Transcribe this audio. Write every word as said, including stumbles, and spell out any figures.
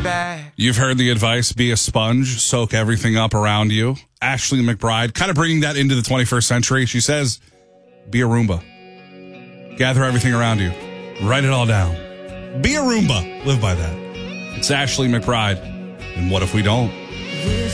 back. You've heard the advice, be a sponge, soak everything up around you. Ashley McBryde, kind of bringing that into the twenty-first century. She says, be a Roomba. Gather everything around you. Write it all down. Be a Roomba. Live by that. It's Ashley McBryde. And what if we don't? This